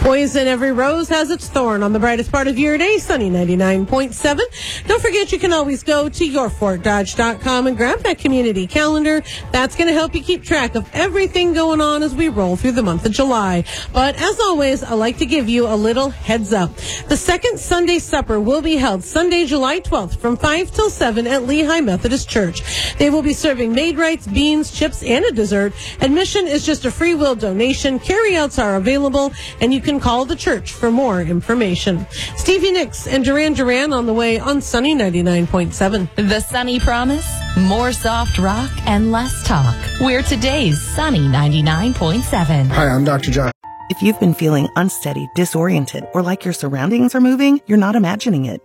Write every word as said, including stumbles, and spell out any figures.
Poison, every rose has its thorn. On the brightest part of your day, Sunny ninety-nine point seven. Don't forget, you can always go to your fort dodge dot com and grab that community calendar. That's going to help you keep track of everything going on as we roll through the month of July. But as always, I like to give you a little heads up. The second Sunday supper will be held Sunday, July twelfth from five till seven at Lehigh Methodist Church. They will be serving Maid-Rites, beans, chips, and a dessert. Admission is just a free will donation. Carryouts are available, and you can call the church for more information. Stevie Nicks and Duran Duran on the way on Sunny ninety-nine point seven. The Sunny Promise, more soft rock and less talk. We're today's Sunny ninety-nine point seven. Hi, I'm Doctor John. If you've been feeling unsteady, disoriented, or like your surroundings are moving, you're not imagining it.